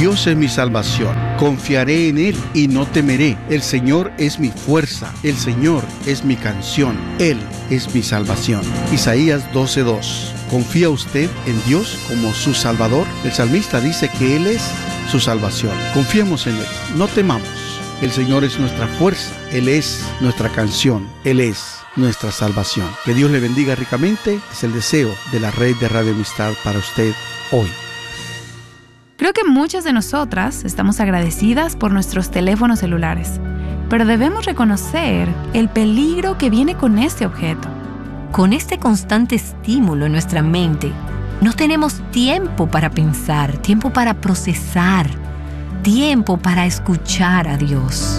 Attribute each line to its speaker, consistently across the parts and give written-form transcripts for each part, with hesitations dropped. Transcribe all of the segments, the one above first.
Speaker 1: Dios es mi salvación. Confiaré en Él y no temeré. El Señor es mi fuerza. El Señor es mi canción. Él es mi salvación. Isaías 12:2. ¿Confía usted en Dios como su Salvador? El salmista dice que Él es su salvación. Confiemos en Él. No temamos. El Señor es nuestra fuerza. Él es nuestra canción. Él es nuestra salvación. Que Dios le bendiga ricamente. Es el deseo de la red de Radio Amistad para usted hoy.
Speaker 2: Creo que muchas de nosotras estamos agradecidas por nuestros teléfonos celulares, pero debemos reconocer el peligro que viene con este objeto.
Speaker 3: Con este constante estímulo en nuestra mente, no tenemos tiempo para pensar, tiempo para procesar, tiempo para escuchar a Dios.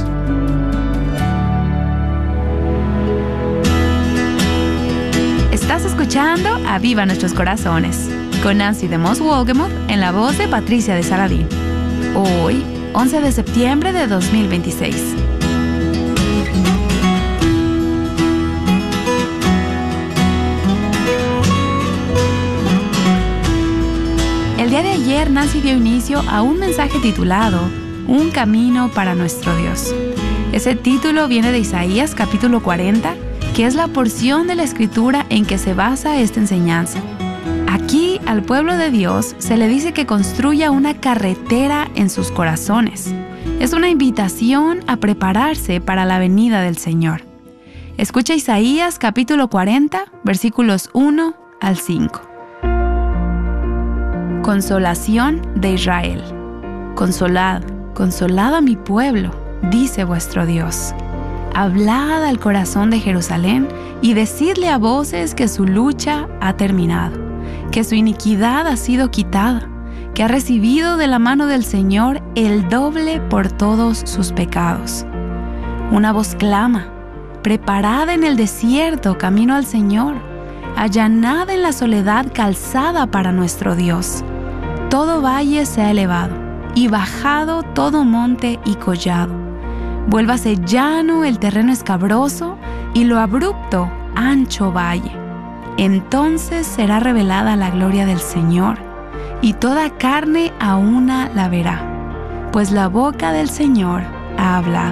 Speaker 2: Estás escuchando Aviva Nuestros Corazones, con Nancy de Moss Wolgemuth en la voz de Patricia de Saladín. Hoy, 11 de septiembre de 2026. El día de ayer, Nancy dio inicio a un mensaje titulado Un camino para nuestro Dios. Ese título viene de Isaías capítulo 40, que es la porción de la Escritura en que se basa esta enseñanza. Aquí, al pueblo de Dios, se le dice que construya una carretera en sus corazones. Es una invitación a prepararse para la venida del Señor. Escucha Isaías capítulo 40, versículos 1 al 5. Consolación de Israel. Consolad, consolad a mi pueblo, dice vuestro Dios. Hablad al corazón de Jerusalén y decidle a voces que su lucha ha terminado, que su iniquidad ha sido quitada, que ha recibido de la mano del Señor el doble por todos sus pecados. Una voz clama: preparad en el desierto camino al Señor, allanad en la soledad calzada para nuestro Dios. Todo valle se ha elevado, y bajado todo monte y collado. Vuélvase llano el terreno escabroso, y lo abrupto ancho valle. Entonces será revelada la gloria del Señor, y toda carne a una la verá, pues la boca del Señor ha hablado.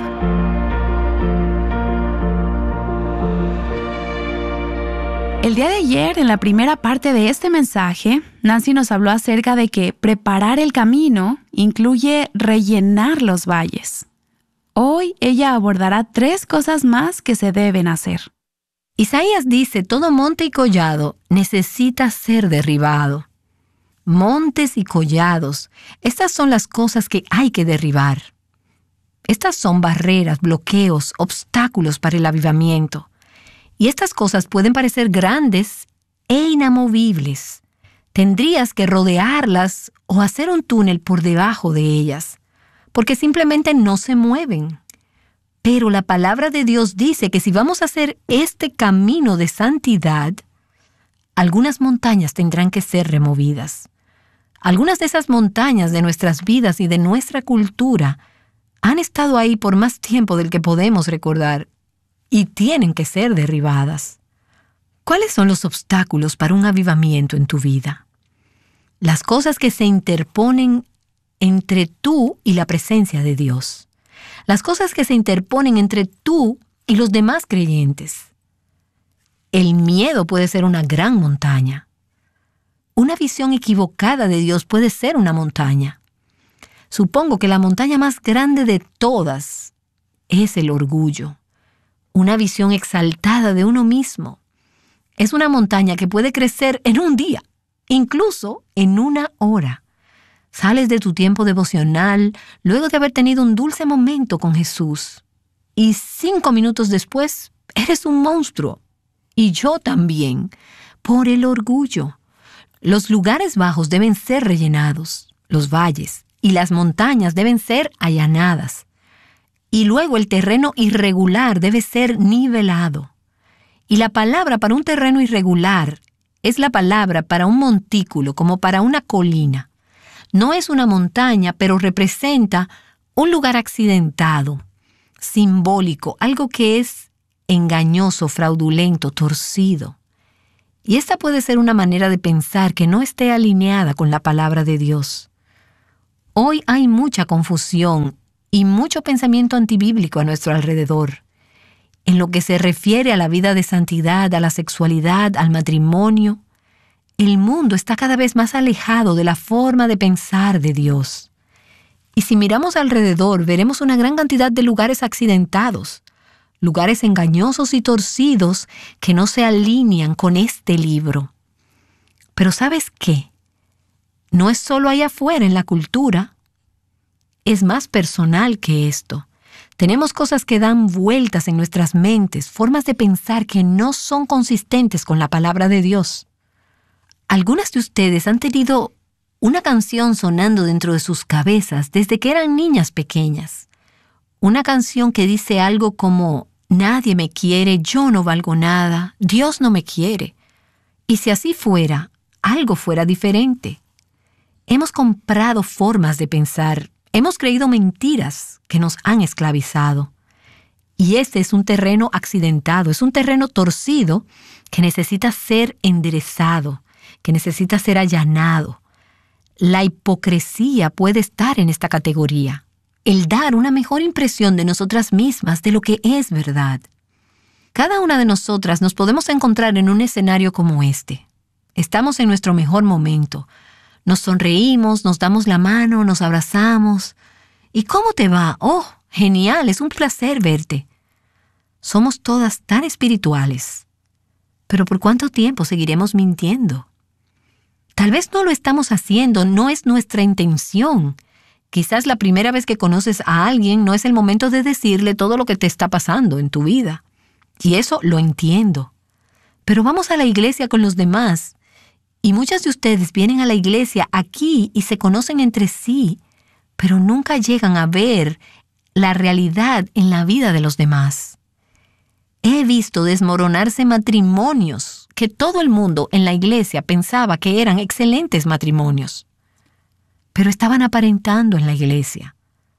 Speaker 2: El día de ayer, en la primera parte de este mensaje, Nancy nos habló acerca de que preparar el camino incluye rellenar los valles. Hoy ella abordará 3 cosas más que se deben hacer.
Speaker 3: Isaías dice: todo monte y collado necesita ser derribado. Montes y collados, estas son las cosas que hay que derribar. Estas son barreras, bloqueos, obstáculos para el avivamiento. Y estas cosas pueden parecer grandes e inamovibles. Tendrías que rodearlas o hacer un túnel por debajo de ellas, porque simplemente no se mueven. Pero la palabra de Dios dice que si vamos a hacer este camino de santidad, algunas montañas tendrán que ser removidas. Algunas de esas montañas de nuestras vidas y de nuestra cultura han estado ahí por más tiempo del que podemos recordar y tienen que ser derribadas. ¿Cuáles son los obstáculos para un avivamiento en tu vida? Las cosas que se interponen entre tú y la presencia de Dios. Las cosas que se interponen entre tú y los demás creyentes. El miedo puede ser una gran montaña. Una visión equivocada de Dios puede ser una montaña. Supongo que la montaña más grande de todas es el orgullo. Una visión exaltada de uno mismo. Es una montaña que puede crecer en un día, incluso en una hora. Sales de tu tiempo devocional luego de haber tenido un dulce momento con Jesús. Y 5 minutos después, eres un monstruo. Y yo también, por el orgullo. Los lugares bajos deben ser rellenados, los valles y las montañas deben ser allanadas. Y luego el terreno irregular debe ser nivelado. Y la palabra para un terreno irregular es la palabra para un montículo, como para una colina. No es una montaña, pero representa un lugar accidentado, simbólico, algo que es engañoso, fraudulento, torcido. Y esta puede ser una manera de pensar que no esté alineada con la palabra de Dios. Hoy hay mucha confusión y mucho pensamiento antibíblico a nuestro alrededor. En lo que se refiere a la vida de santidad, a la sexualidad, al matrimonio, el mundo está cada vez más alejado de la forma de pensar de Dios. Y si miramos alrededor, veremos una gran cantidad de lugares accidentados, lugares engañosos y torcidos que no se alinean con este libro. Pero ¿sabes qué? No es solo allá afuera en la cultura, es más personal que esto. Tenemos cosas que dan vueltas en nuestras mentes, formas de pensar que no son consistentes con la palabra de Dios. Algunas de ustedes han tenido una canción sonando dentro de sus cabezas desde que eran niñas pequeñas. Una canción que dice algo como: nadie me quiere, yo no valgo nada, Dios no me quiere. Y si así fuera, algo fuera diferente. Hemos comprado formas de pensar, hemos creído mentiras que nos han esclavizado. Y este es un terreno accidentado, es un terreno torcido que necesita ser enderezado, que necesita ser allanado. La hipocresía puede estar en esta categoría, el dar una mejor impresión de nosotras mismas, de lo que es verdad. Cada una de nosotras nos podemos encontrar en un escenario como este. Estamos en nuestro mejor momento. Nos sonreímos, nos damos la mano, nos abrazamos. ¿Y cómo te va? ¡Oh, genial! Es un placer verte. Somos todas tan espirituales. Pero ¿por cuánto tiempo seguiremos mintiendo? Tal vez no lo estamos haciendo, no es nuestra intención. Quizás la primera vez que conoces a alguien no es el momento de decirle todo lo que te está pasando en tu vida. Y eso lo entiendo. Pero vamos a la iglesia con los demás. Y muchas de ustedes vienen a la iglesia aquí y se conocen entre sí, pero nunca llegan a ver la realidad en la vida de los demás. He visto desmoronarse matrimonios que todo el mundo en la iglesia pensaba que eran excelentes matrimonios, pero estaban aparentando en la iglesia.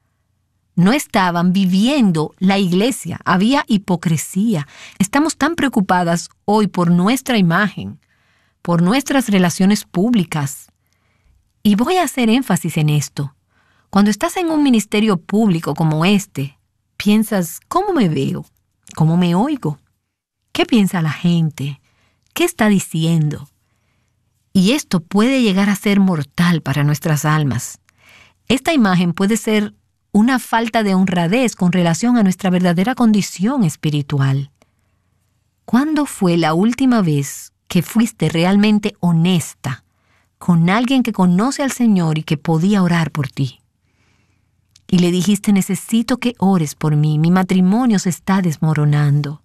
Speaker 3: No estaban viviendo la iglesia, había hipocresía. Estamos tan preocupadas hoy por nuestra imagen, por nuestras relaciones públicas. Y voy a hacer énfasis en esto. Cuando estás en un ministerio público como este, piensas, ¿cómo me veo? ¿Cómo me oigo? ¿Qué piensa la gente? ¿Qué está diciendo? Y esto puede llegar a ser mortal para nuestras almas. Esta imagen puede ser una falta de honradez con relación a nuestra verdadera condición espiritual. ¿Cuándo fue la última vez que fuiste realmente honesta con alguien que conoce al Señor y que podía orar por ti? Y le dijiste, necesito que ores por mí, mi matrimonio se está desmoronando.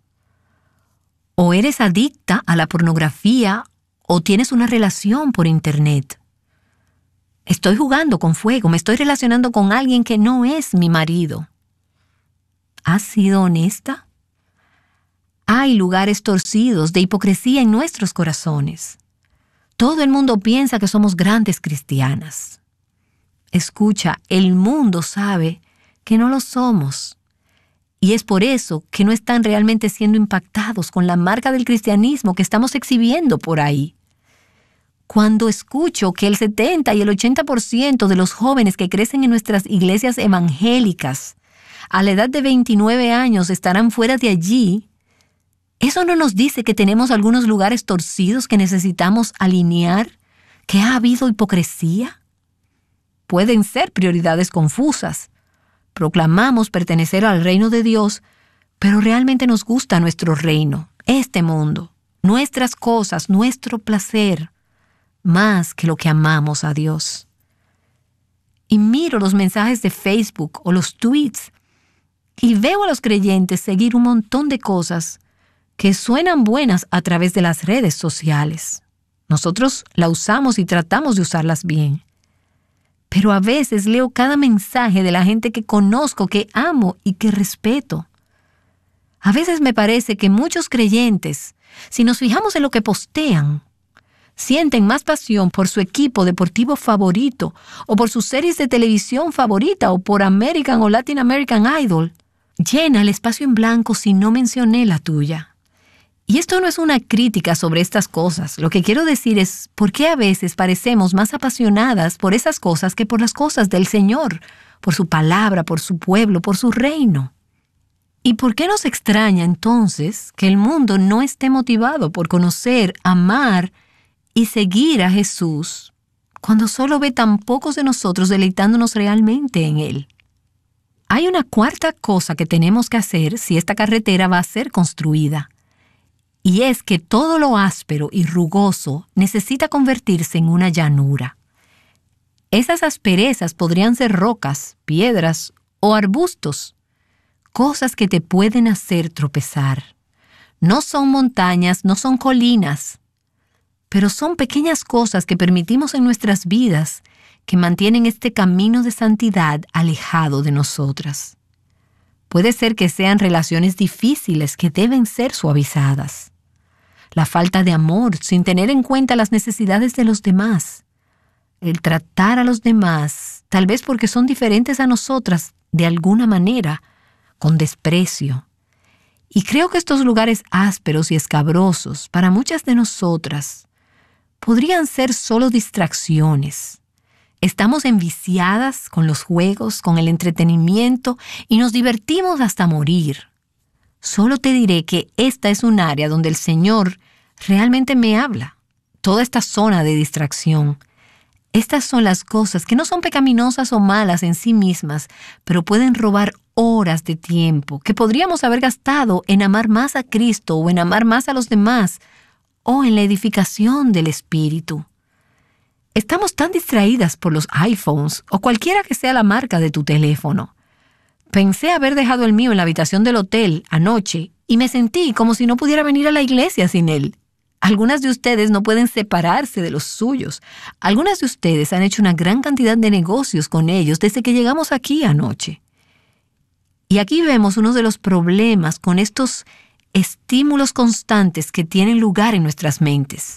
Speaker 3: O eres adicta a la pornografía o tienes una relación por internet. Estoy jugando con fuego, me estoy relacionando con alguien que no es mi marido. ¿Has sido honesta? Hay lugares torcidos de hipocresía en nuestros corazones. Todo el mundo piensa que somos grandes cristianas. Escucha, el mundo sabe que no lo somos. Y es por eso que no están realmente siendo impactados con la marca del cristianismo que estamos exhibiendo por ahí. Cuando escucho que el 70 y el 80% de los jóvenes que crecen en nuestras iglesias evangélicas a la edad de 29 años estarán fuera de allí, ¿eso no nos dice que tenemos algunos lugares torcidos que necesitamos alinear? ¿Que ha habido hipocresía? Pueden ser prioridades confusas. Proclamamos pertenecer al reino de Dios, pero realmente nos gusta nuestro reino, este mundo, nuestras cosas, nuestro placer, más que lo que amamos a Dios. Y miro los mensajes de Facebook o los tweets y veo a los creyentes seguir un montón de cosas que suenan buenas a través de las redes sociales. Nosotros la usamos y tratamos de usarlas bien. Pero a veces leo cada mensaje de la gente que conozco, que amo y que respeto. A veces me parece que muchos creyentes, si nos fijamos en lo que postean, sienten más pasión por su equipo deportivo favorito, o por sus series de televisión favorita, o por American o Latin American Idol. Llena el espacio en blanco si no mencioné la tuya. Y esto no es una crítica sobre estas cosas. Lo que quiero decir es por qué a veces parecemos más apasionadas por esas cosas que por las cosas del Señor, por su palabra, por su pueblo, por su reino. ¿Y por qué nos extraña entonces que el mundo no esté motivado por conocer, amar y seguir a Jesús cuando solo ve tan pocos de nosotros deleitándonos realmente en Él? Hay una cuarta cosa que tenemos que hacer si esta carretera va a ser construida. Y es que todo lo áspero y rugoso necesita convertirse en una llanura. Esas asperezas podrían ser rocas, piedras o arbustos, cosas que te pueden hacer tropezar. No son montañas, no son colinas, pero son pequeñas cosas que permitimos en nuestras vidas que mantienen este camino de santidad alejado de nosotras. Puede ser que sean relaciones difíciles que deben ser suavizadas. La falta de amor sin tener en cuenta las necesidades de los demás. El tratar a los demás, tal vez porque son diferentes a nosotras, de alguna manera, con desprecio. Y creo que estos lugares ásperos y escabrosos, para muchas de nosotras, podrían ser solo distracciones. Estamos enviciadas con los juegos, con el entretenimiento y nos divertimos hasta morir. Solo te diré que esta es un área donde el Señor realmente me habla. Toda esta zona de distracción. Estas son las cosas que no son pecaminosas o malas en sí mismas, pero pueden robar horas de tiempo que podríamos haber gastado en amar más a Cristo o en amar más a los demás o en la edificación del Espíritu. Estamos tan distraídas por los iPhones o cualquiera que sea la marca de tu teléfono. Pensé haber dejado el mío en la habitación del hotel anoche y me sentí como si no pudiera venir a la iglesia sin él. Algunas de ustedes no pueden separarse de los suyos. Algunas de ustedes han hecho una gran cantidad de negocios con ellos desde que llegamos aquí anoche. Y aquí vemos uno de los problemas con estos estímulos constantes que tienen lugar en nuestras mentes.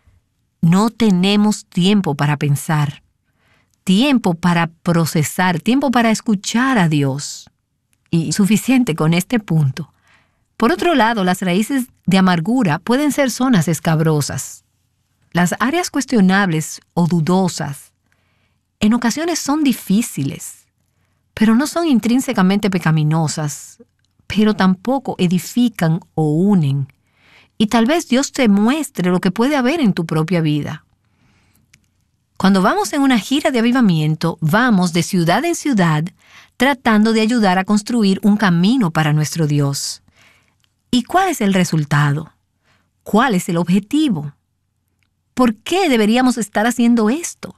Speaker 3: No tenemos tiempo para pensar, tiempo para procesar, tiempo para escuchar a Dios. Y suficiente con este punto. Por otro lado, las raíces de amargura pueden ser zonas escabrosas. Las áreas cuestionables o dudosas en ocasiones son difíciles, pero no son intrínsecamente pecaminosas, pero tampoco edifican o unen. Y tal vez Dios te muestre lo que puede haber en tu propia vida. Cuando vamos en una gira de avivamiento, vamos de ciudad en ciudad tratando de ayudar a construir un camino para nuestro Dios. ¿Y cuál es el resultado? ¿Cuál es el objetivo? ¿Por qué deberíamos estar haciendo esto?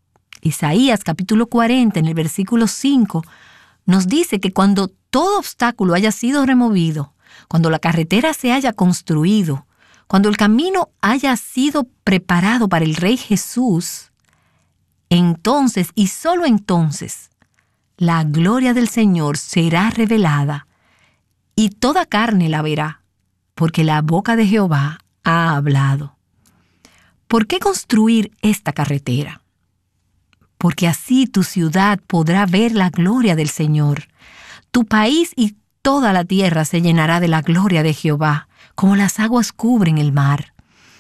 Speaker 3: Isaías capítulo 40, en el versículo 5, nos dice que cuando todo obstáculo haya sido removido, cuando la carretera se haya construido, cuando el camino haya sido preparado para el Rey Jesús, entonces y solo entonces, la gloria del Señor será revelada y toda carne la verá, porque la boca de Jehová ha hablado. ¿Por qué construir esta carretera? Porque así tu ciudad podrá ver la gloria del Señor. Tu país y toda la tierra se llenará de la gloria de Jehová, como las aguas cubren el mar.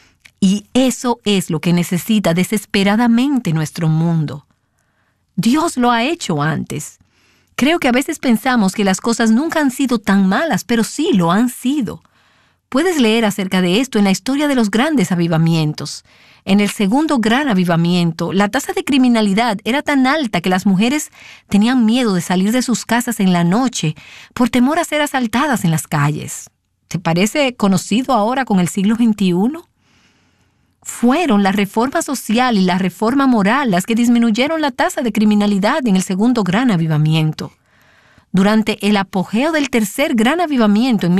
Speaker 3: Y eso es lo que necesita desesperadamente nuestro mundo. Dios lo ha hecho antes. Creo que a veces pensamos que las cosas nunca han sido tan malas, pero sí lo han sido. Puedes leer acerca de esto en la historia de los grandes avivamientos. En el segundo gran avivamiento, la tasa de criminalidad era tan alta que las mujeres tenían miedo de salir de sus casas en la noche por temor a ser asaltadas en las calles. ¿Te parece conocido ahora con el siglo XXI? Fueron la reforma social y la reforma moral las que disminuyeron la tasa de criminalidad en el segundo gran avivamiento. Durante el apogeo del tercer gran avivamiento en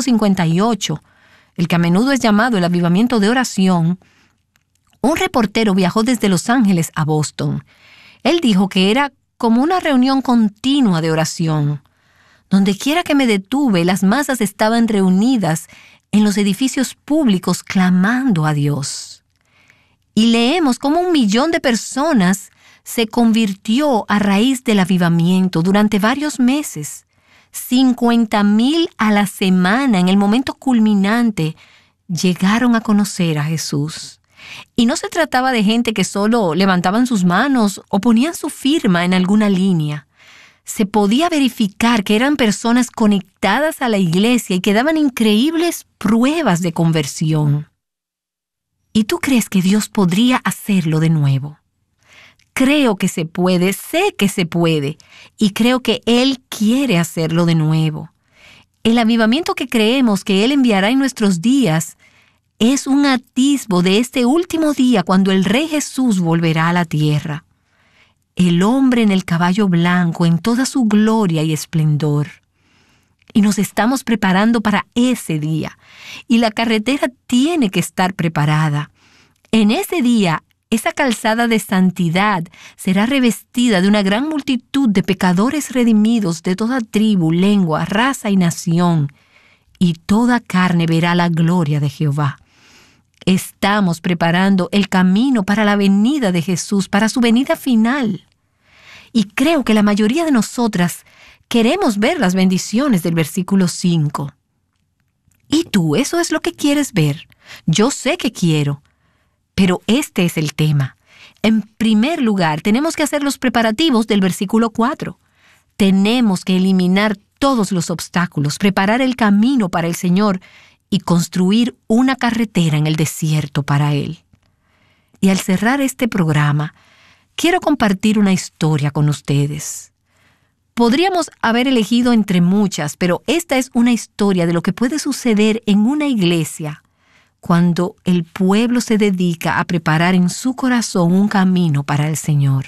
Speaker 3: 1858, el que a menudo es llamado el avivamiento de oración, un reportero viajó desde Los Ángeles a Boston. Él dijo que era como una reunión continua de oración. Donde quiera que me detuve, las masas estaban reunidas en los edificios públicos clamando a Dios. Y leemos cómo 1 millón de personas se convirtió a raíz del avivamiento durante varios meses. 50,000 a la semana, en el momento culminante, llegaron a conocer a Jesús. Y no se trataba de gente que solo levantaban sus manos o ponían su firma en alguna línea. Se podía verificar que eran personas conectadas a la iglesia y que daban increíbles pruebas de conversión. ¿Y tú crees que Dios podría hacerlo de nuevo? Creo que se puede, sé que se puede, y creo que Él quiere hacerlo de nuevo. El avivamiento que creemos que Él enviará en nuestros días es un atisbo de este último día cuando el Rey Jesús volverá a la tierra. El hombre en el caballo blanco en toda su gloria y esplendor. Y nos estamos preparando para ese día. Y la carretera tiene que estar preparada. En ese día, esa calzada de santidad será revestida de una gran multitud de pecadores redimidos de toda tribu, lengua, raza y nación. Y toda carne verá la gloria de Jehová. Estamos preparando el camino para la venida de Jesús, para su venida final. Y creo que la mayoría de nosotras queremos ver las bendiciones del versículo 5. ¿Y tú, eso es lo que quieres ver? Yo sé que quiero. Pero este es el tema. En primer lugar, tenemos que hacer los preparativos del versículo 4. Tenemos que eliminar todos los obstáculos, preparar el camino para el Señor y construir una carretera en el desierto para Él. Y al cerrar este programa, quiero compartir una historia con ustedes. Podríamos haber elegido entre muchas, pero esta es una historia de lo que puede suceder en una iglesia cuando el pueblo se dedica a preparar en su corazón un camino para el Señor.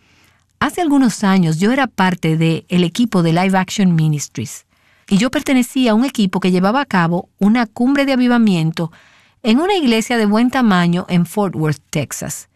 Speaker 3: Hace algunos años yo era parte del equipo de Live Action Ministries y yo pertenecía a un equipo que llevaba a cabo una cumbre de avivamiento en una iglesia de buen tamaño en Fort Worth, Texas.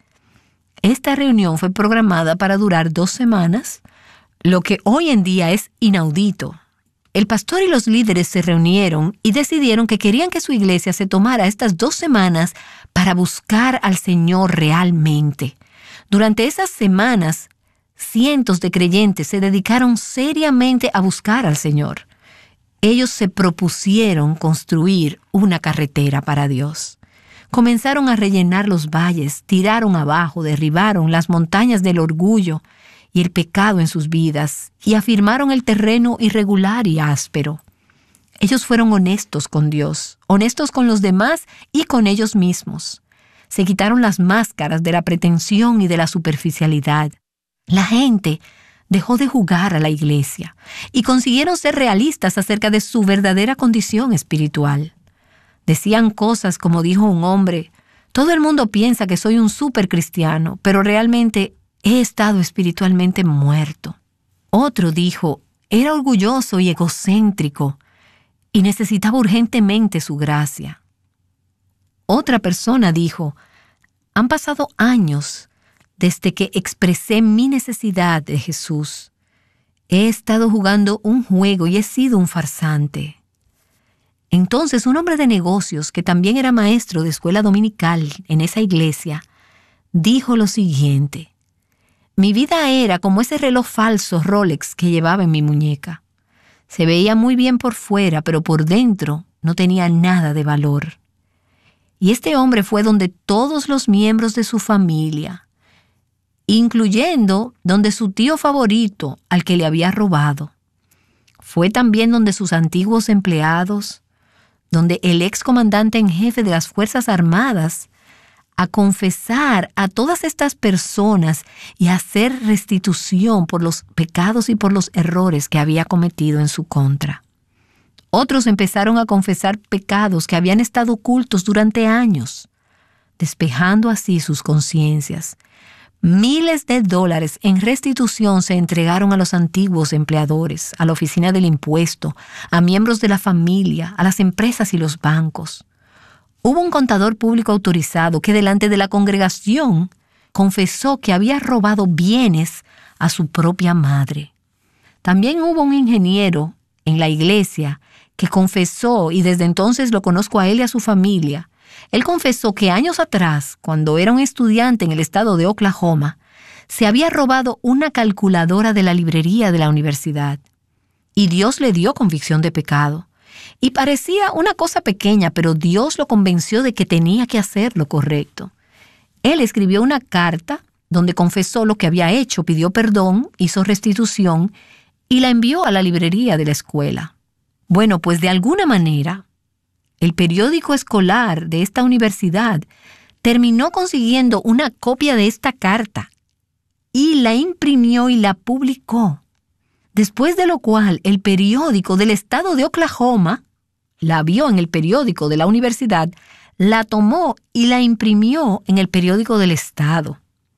Speaker 3: Esta reunión fue programada para durar 2 semanas, lo que hoy en día es inaudito. El pastor y los líderes se reunieron y decidieron que querían que su iglesia se tomara estas 2 semanas para buscar al Señor realmente. Durante esas semanas, cientos de creyentes se dedicaron seriamente a buscar al Señor. Ellos se propusieron construir una carretera para Dios. Comenzaron a rellenar los valles, tiraron abajo, derribaron las montañas del orgullo y el pecado en sus vidas, y afirmaron el terreno irregular y áspero. Ellos fueron honestos con Dios, honestos con los demás y con ellos mismos. Se quitaron las máscaras de la pretensión y de la superficialidad. La gente dejó de jugar a la iglesia y consiguieron ser realistas acerca de su verdadera condición espiritual. Decían cosas como dijo un hombre: todo el mundo piensa que soy un supercristiano, pero realmente he estado espiritualmente muerto. Otro dijo: era orgulloso y egocéntrico y necesitaba urgentemente su gracia. Otra persona dijo: han pasado años desde que expresé mi necesidad de Jesús. He estado jugando un juego y he sido un farsante. Entonces un hombre de negocios, que también era maestro de escuela dominical en esa iglesia, dijo lo siguiente: mi vida era como ese reloj falso Rolex que llevaba en mi muñeca. Se veía muy bien por fuera, pero por dentro no tenía nada de valor. Y este hombre fue donde todos los miembros de su familia, incluyendo donde su tío favorito al que le había robado. Fue también donde sus antiguos empleados, donde el excomandante en jefe de las Fuerzas Armadas, a confesar a todas estas personas y a hacer restitución por los pecados y por los errores que había cometido en su contra. Otros empezaron a confesar pecados que habían estado ocultos durante años, despejando así sus conciencias. Miles de dólares en restitución se entregaron a los antiguos empleadores, a la oficina del impuesto, a miembros de la familia, a las empresas y los bancos. Hubo un contador público autorizado que delante de la congregación confesó que había robado bienes a su propia madre. También hubo un ingeniero en la iglesia que confesó, y desde entonces lo conozco a él y a su familia. Él confesó que años atrás, cuando era un estudiante en el estado de Oklahoma, se había robado una calculadora de la librería de la universidad. y Dios le dio convicción de pecado. Y parecía una cosa pequeña, pero Dios lo convenció de que tenía que hacer lo correcto. Él escribió una carta donde confesó lo que había hecho, pidió perdón, hizo restitución y la envió a la librería de la escuela. Bueno, pues de alguna manera, el periódico escolar de esta universidad terminó consiguiendo una copia de esta carta y la imprimió y la publicó. Después de lo cual, el periódico del estado de Oklahoma la vio en el periódico de la universidad, la tomó y la imprimió en el periódico del estado.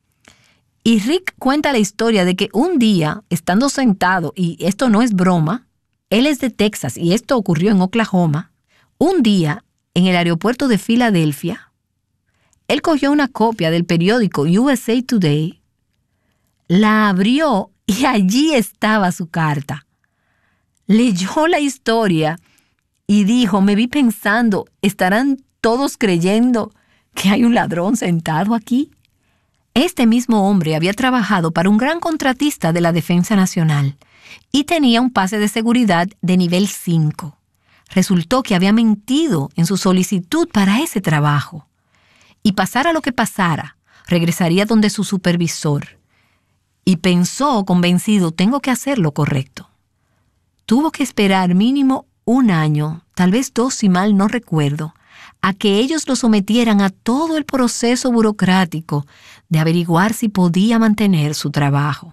Speaker 3: Y Rick cuenta la historia de que un día, estando sentado, y esto no es broma, él es de Texas y esto ocurrió en Oklahoma, un día, en el aeropuerto de Filadelfia, él cogió una copia del periódico USA Today, la abrió y allí estaba su carta. Leyó la historia y dijo, me vi pensando, ¿estarán todos creyendo que hay un ladrón sentado aquí? Este mismo hombre había trabajado para un gran contratista de la Defensa Nacional y tenía un pase de seguridad de nivel 5. Resultó que había mentido en su solicitud para ese trabajo. Y pasara lo que pasara, regresaría donde su supervisor. Y pensó, convencido, tengo que hacer lo correcto. Tuvo que esperar mínimo 1 año, tal vez 2 si mal no recuerdo, a que ellos lo sometieran a todo el proceso burocrático de averiguar si podía mantener su trabajo.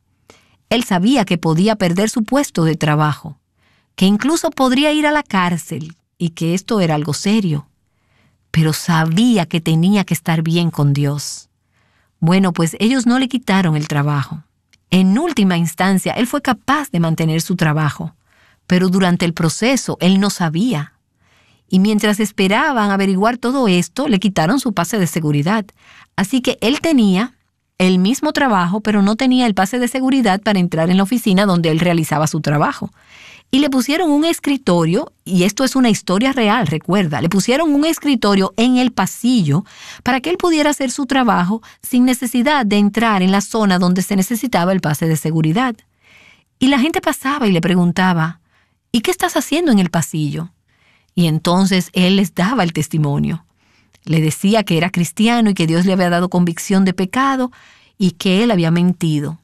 Speaker 3: Él sabía que podía perder su puesto de trabajo, que incluso podría ir a la cárcel y que esto era algo serio, pero sabía que tenía que estar bien con Dios. Bueno, pues ellos no le quitaron el trabajo. En última instancia, él fue capaz de mantener su trabajo, pero durante el proceso él no sabía. Y mientras esperaban averiguar todo esto, le quitaron su pase de seguridad. Así que él tenía el mismo trabajo, pero no tenía el pase de seguridad para entrar en la oficina donde él realizaba su trabajo. Y le pusieron un escritorio, y esto es una historia real, recuerda, le pusieron un escritorio en el pasillo para que él pudiera hacer su trabajo sin necesidad de entrar en la zona donde se necesitaba el pase de seguridad. Y la gente pasaba y le preguntaba, ¿y qué estás haciendo en el pasillo? Y entonces él les daba el testimonio. Le decía que era cristiano y que Dios le había dado convicción de pecado y que él había mentido.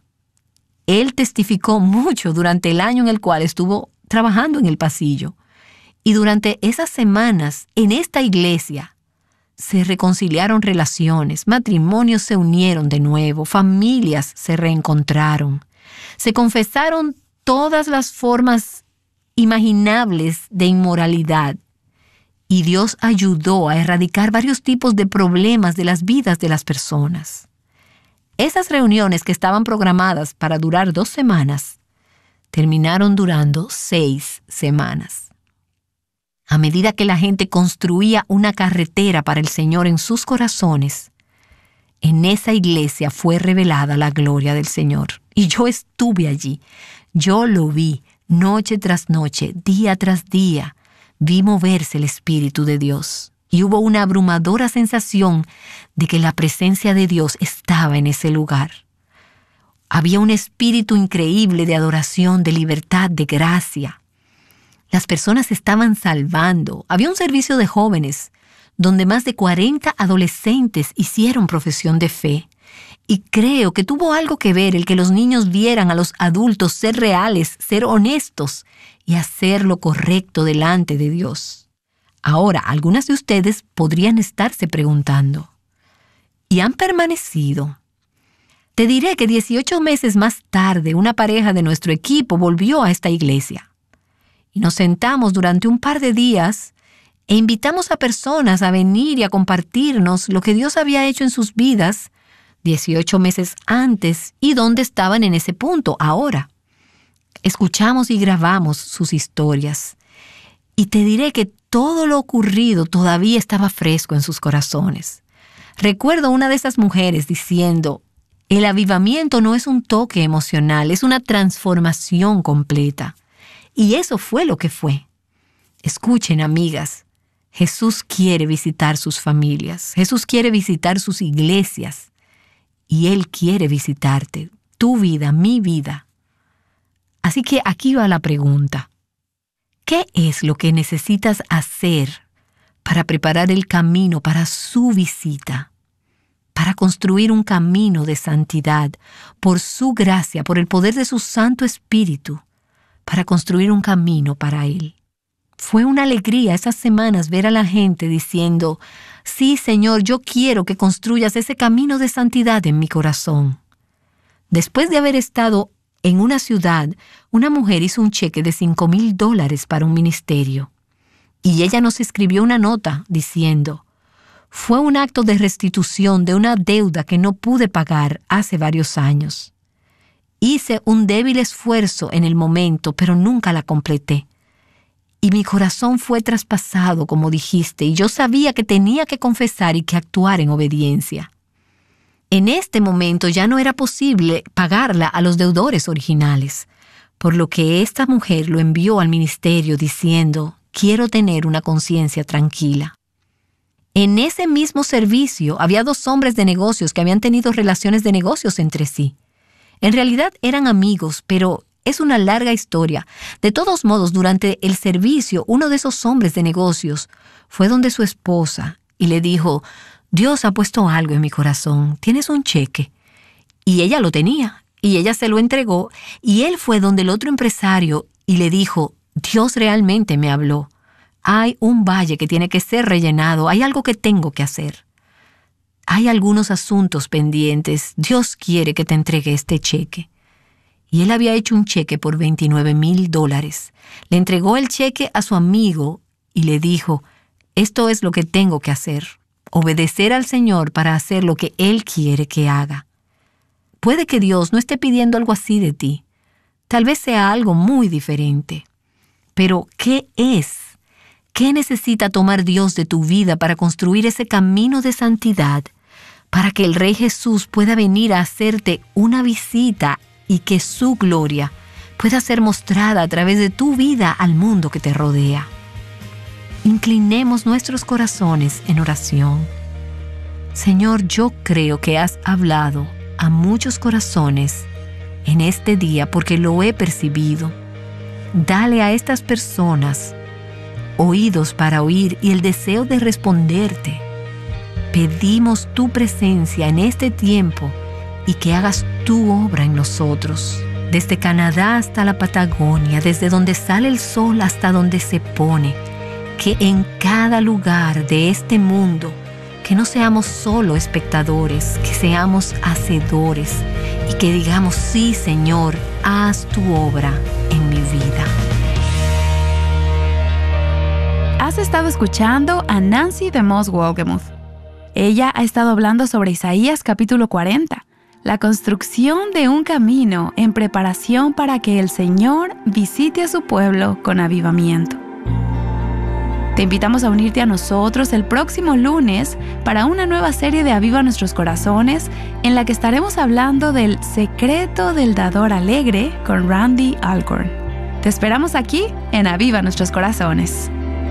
Speaker 3: Él testificó mucho durante el año en el cual estuvo trabajando en el pasillo. Y durante esas semanas, en esta iglesia, se reconciliaron relaciones, matrimonios se unieron de nuevo, familias se reencontraron. Se confesaron todas las formas imaginables de inmoralidad. Y Dios ayudó a erradicar varios tipos de problemas de las vidas de las personas. Esas reuniones que estaban programadas para durar 2 semanas, terminaron durando 6 semanas. A medida que la gente construía una carretera para el Señor en sus corazones, en esa iglesia fue revelada la gloria del Señor. Y yo estuve allí, yo lo vi, noche tras noche, día tras día, vi moverse el Espíritu de Dios. Y hubo una abrumadora sensación de que la presencia de Dios estaba en ese lugar. Había un espíritu increíble de adoración, de libertad, de gracia. Las personas se estaban salvando. Había un servicio de jóvenes donde más de 40 adolescentes hicieron profesión de fe. Y creo que tuvo algo que ver el que los niños vieran a los adultos ser reales, ser honestos y hacer lo correcto delante de Dios. Ahora, algunas de ustedes podrían estarse preguntando, ¿y han permanecido? Te diré que 18 meses más tarde, una pareja de nuestro equipo volvió a esta iglesia. Y nos sentamos durante un par de días e invitamos a personas a venir y a compartirnos lo que Dios había hecho en sus vidas 18 meses antes y dónde estaban en ese punto ahora. Escuchamos y grabamos sus historias. Y te diré que todo lo ocurrido todavía estaba fresco en sus corazones. Recuerdo una de esas mujeres diciendo, el avivamiento no es un toque emocional, es una transformación completa. Y eso fue lo que fue. Escuchen, amigas, Jesús quiere visitar sus familias, Jesús quiere visitar sus iglesias, y Él quiere visitarte, tu vida, mi vida. Así que aquí va la pregunta. ¿Qué es lo que necesitas hacer para preparar el camino para su visita? Para construir un camino de santidad, por su gracia, por el poder de su Santo Espíritu, para construir un camino para Él. Fue una alegría esas semanas ver a la gente diciendo, sí, Señor, yo quiero que construyas ese camino de santidad en mi corazón. Después de haber estado en una ciudad, una mujer hizo un cheque de $5,000 para un ministerio. Y ella nos escribió una nota diciendo, fue un acto de restitución de una deuda que no pude pagar hace varios años. Hice un débil esfuerzo en el momento, pero nunca la completé. Y mi corazón fue traspasado, como dijiste, y yo sabía que tenía que confesar y que actuar en obediencia. En este momento ya no era posible pagarla a los deudores originales, por lo que esta mujer lo envió al ministerio diciendo, quiero tener una conciencia tranquila. En ese mismo servicio había 2 hombres de negocios que habían tenido relaciones de negocios entre sí. En realidad eran amigos, pero es una larga historia. De todos modos, durante el servicio, uno de esos hombres de negocios fue donde su esposa y le dijo, Dios ha puesto algo en mi corazón, ¿tienes un cheque? Y ella lo tenía, y ella se lo entregó, y él fue donde el otro empresario y le dijo, Dios realmente me habló. Hay un valle que tiene que ser rellenado, hay algo que tengo que hacer. Hay algunos asuntos pendientes, Dios quiere que te entregue este cheque. Y él había hecho un cheque por $29,000. Le entregó el cheque a su amigo y le dijo, esto es lo que tengo que hacer, obedecer al Señor para hacer lo que Él quiere que haga. Puede que Dios no esté pidiendo algo así de ti, tal vez sea algo muy diferente. Pero, ¿qué es? ¿Qué necesita tomar Dios de tu vida para construir ese camino de santidad, para que el Rey Jesús pueda venir a hacerte una visita y que su gloria pueda ser mostrada a través de tu vida al mundo que te rodea? Inclinemos nuestros corazones en oración. Señor, yo creo que has hablado a muchos corazones en este día porque lo he percibido. Dale a estas personas oídos para oír y el deseo de responderte. Pedimos tu presencia en este tiempo y que hagas tu obra en nosotros. Desde Canadá hasta la Patagonia, desde donde sale el sol hasta donde se pone, que en cada lugar de este mundo, que no seamos solo espectadores, que seamos hacedores y que digamos, sí, Señor, haz tu obra en mi vida.
Speaker 2: Has estado escuchando a Nancy DeMoss Wolgemuth. Ella ha estado hablando sobre Isaías capítulo 40, la construcción de un camino en preparación para que el Señor visite a su pueblo con avivamiento. Te invitamos a unirte a nosotros el próximo lunes para una nueva serie de Aviva Nuestros Corazones, en la que estaremos hablando del secreto del dador alegre con Randy Alcorn. Te esperamos aquí en Aviva Nuestros Corazones.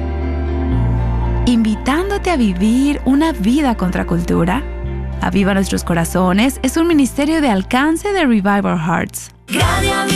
Speaker 2: Invitándote a vivir una vida contracultura. Aviva Nuestros Corazones es un ministerio de alcance de Revive Our Hearts.